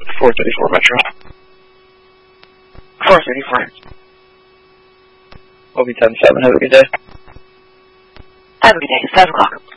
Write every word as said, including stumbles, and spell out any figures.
four thirty-four Metro. four thirty-four. O B ten seven, have a good day. Have a good day. five o'clock.